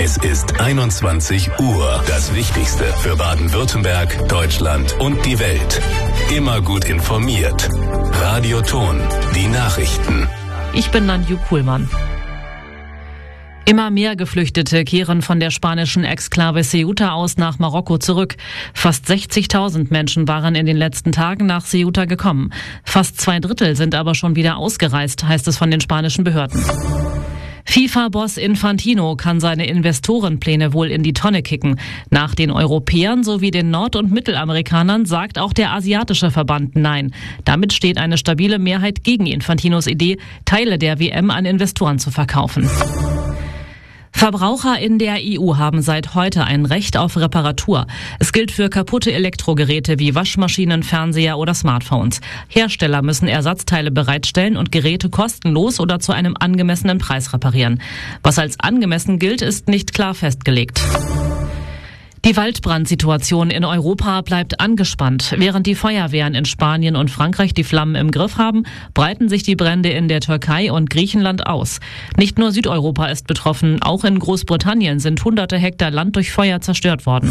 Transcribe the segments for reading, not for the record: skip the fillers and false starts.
Es ist 21 Uhr. Das Wichtigste für Baden-Württemberg, Deutschland und die Welt. Immer gut informiert. Radio Ton, die Nachrichten. Ich bin Nanju Kuhlmann. Immer mehr Geflüchtete kehren von der spanischen Exklave Ceuta aus nach Marokko zurück. Fast 60.000 Menschen waren in den letzten Tagen nach Ceuta gekommen. Fast 2/3 sind aber schon wieder ausgereist, heißt es von den spanischen Behörden. FIFA-Boss Infantino kann seine Investorenpläne wohl in die Tonne kicken. Nach den Europäern sowie den Nord- und Mittelamerikanern sagt auch der asiatische Verband Nein. Damit steht eine stabile Mehrheit gegen Infantinos Idee, Teile der WM an Investoren zu verkaufen. Verbraucher in der EU haben seit heute ein Recht auf Reparatur. Es gilt für kaputte Elektrogeräte wie Waschmaschinen, Fernseher oder Smartphones. Hersteller müssen Ersatzteile bereitstellen und Geräte kostenlos oder zu einem angemessenen Preis reparieren. Was als angemessen gilt, ist nicht klar festgelegt. Die Waldbrandsituation in Europa bleibt angespannt. Während die Feuerwehren in Spanien und Frankreich die Flammen im Griff haben, breiten sich die Brände in der Türkei und Griechenland aus. Nicht nur Südeuropa ist betroffen, auch in Großbritannien sind hunderte Hektar Land durch Feuer zerstört worden.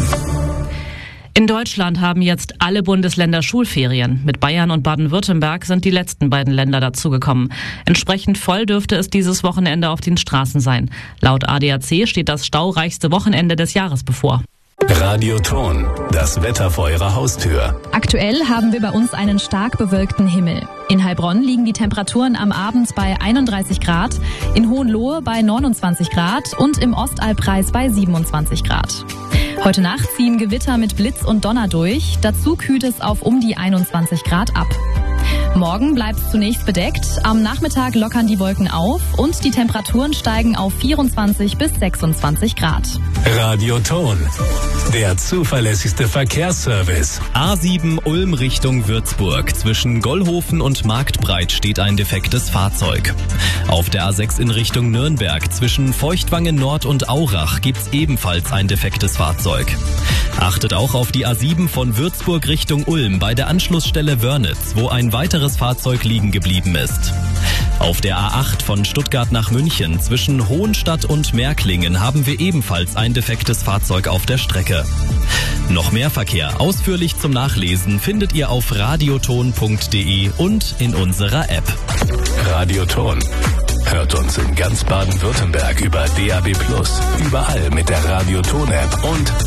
In Deutschland haben jetzt alle Bundesländer Schulferien. Mit Bayern und Baden-Württemberg sind die letzten beiden Länder dazugekommen. Entsprechend voll dürfte es dieses Wochenende auf den Straßen sein. Laut ADAC steht das staureichste Wochenende des Jahres bevor. Radio Ton, das Wetter vor Ihrer Haustür. Aktuell haben wir bei uns einen stark bewölkten Himmel. In Heilbronn liegen die Temperaturen am Abend bei 31 Grad, in Hohenlohe bei 29 Grad und im Ostalbkreis bei 27 Grad. Heute Nacht ziehen Gewitter mit Blitz und Donner durch, dazu kühlt es auf um die 21 Grad ab. Morgen bleibt es zunächst bedeckt, am Nachmittag lockern die Wolken auf und die Temperaturen steigen auf 24 bis 26 Grad. Radio Ton, der zuverlässigste Verkehrsservice. A7 Ulm Richtung Würzburg. Zwischen Gollhofen und Marktbreit steht ein defektes Fahrzeug. Auf der A6 in Richtung Nürnberg zwischen Feuchtwangen Nord und Aurach gibt's ebenfalls ein defektes Fahrzeug. Achtet auch auf die A7 von Würzburg Richtung Ulm bei der Anschlussstelle Wörnitz, wo ein weiteres Fahrzeug liegen geblieben ist. Auf der A8 von Stuttgart nach München zwischen Hohenstadt und Märklingen haben wir ebenfalls ein defektes Fahrzeug auf der Strecke. Noch mehr Verkehr ausführlich zum Nachlesen findet ihr auf radioton.de und in unserer App. Radio Ton. Hört uns in ganz Baden-Württemberg über DAB+, überall mit der Radio Ton App und